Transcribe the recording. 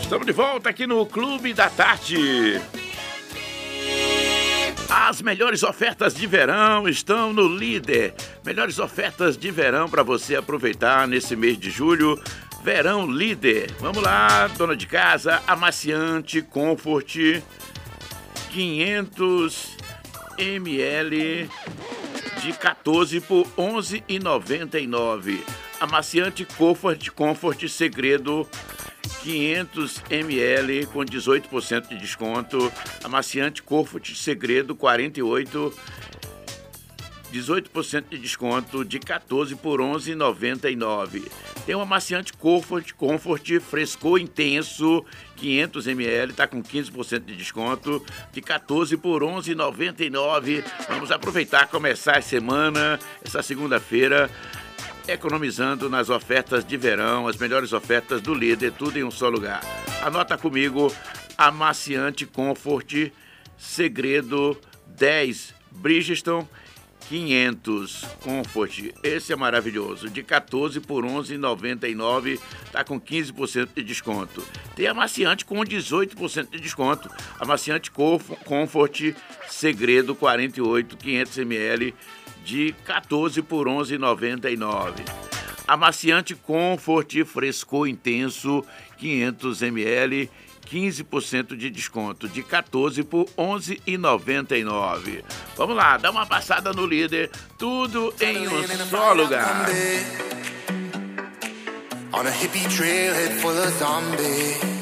Estamos de volta aqui no Clube da Tarde. As melhores ofertas de verão estão no Líder. Melhores ofertas de verão para você aproveitar nesse mês de julho. Verão Líder. Vamos lá, dona de casa, amaciante Comfort 500 ml de 14 por 11,99. Amaciante Comfort Segredo 500 ml com 18% de desconto. Amaciante Comfort Segredo 48, 18% de desconto de 14 por 11,99. Tem um amaciante Comfort Frescor Intenso 500 ml, tá com 15% de desconto de 14 por 11,99. Vamos aproveitar, começar a semana, essa segunda-feira, economizando nas ofertas de verão, as melhores ofertas do Líder, tudo em um só lugar. Anota comigo, amaciante Comfort Segredo 10 Bridgestone 500 Comfort, esse é maravilhoso, de 14 por 11,99, tá com 15% de desconto. Tem amaciante com 18% de desconto, amaciante Comfort Segredo 48 500 ml de 14 por 11,99. Amaciante Comfort Frescor Intenso 500 ml, 15% de desconto de 14 por 11,99. Vamos lá, dá uma passada no Líder, tudo em um só lugar. On a hippie trailhead full of zombies.